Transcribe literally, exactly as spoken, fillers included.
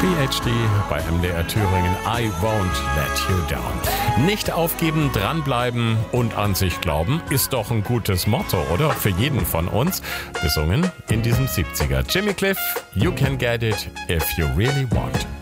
P H D bei M D R Thüringen. I won't let you down. Nicht aufgeben, dranbleiben und an sich glauben ist doch ein gutes Motto, oder? Für jeden von uns. Besungen in diesem siebziger. Jimmy Cliff, You can get it if you really want.